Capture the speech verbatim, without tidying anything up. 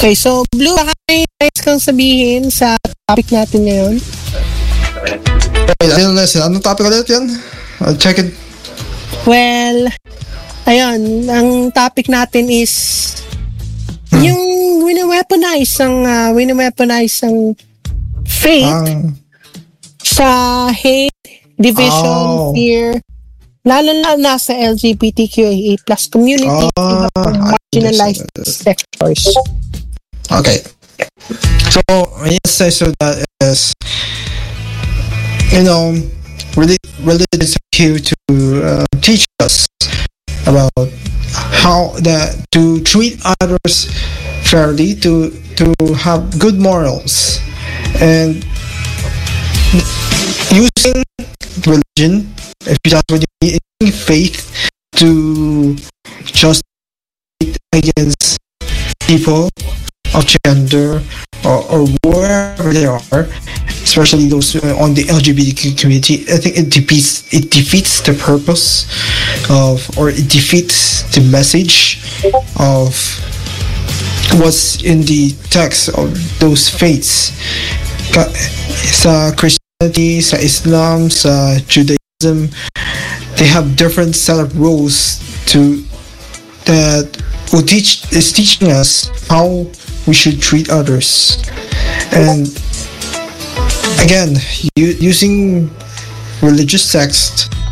Okay, so Blue, baka may nice kang sabihin sa topic natin ngayon. Wait, ayun na sila. Anong topic ulit yan? I'll check it. Well, ayun, ang topic natin is yung wini-weaponize ang uh, wini-weaponize ang faith Ang... sa hate, division, Oh. fear, lalo na nasa L G B T Q I A plus community, Ah, iba pang I marginalized understand. sectors. Okay. So, yes, I saw that is, you know, really, religion is here to uh, teach us about how the to treat others fairly, to to have good morals, and using religion, if that's what you mean, using faith to just fight against people of gender, or, or wherever they are, especially those uh, on the L G B T Q community. I think it defeats it defeats the purpose of, or it defeats the message of what's in the text of those faiths. Ka- Sa Christianity, sa Islam, sa Judaism, they have different set of rules to that will teach is teaching us how we should treat others. And again, u- using religious text